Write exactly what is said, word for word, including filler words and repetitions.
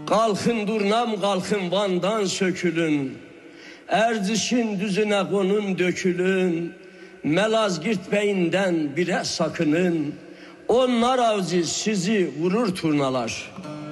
Kalkın durnam kalkın Van'dan sökülün, Erzişin düzüne konun dökülün, Malazgirt beyinden bire sakının, onlar avcı sizi vurur turnalar.